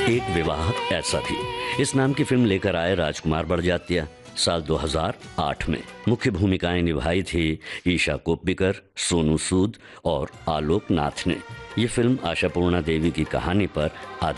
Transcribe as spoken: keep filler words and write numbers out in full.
एक विवाह ऐसा भी। इस नाम की फिल्म लेकर आए राजकुमार बड़जात्या साल दो हज़ार आठ में। मुख्य भूमिकाएं निभाई थी ईशा कोप्पिकर, सोनू सूद और आलोक नाथ ने। ये फिल्म आशापूर्णा देवी की कहानी पर आधारित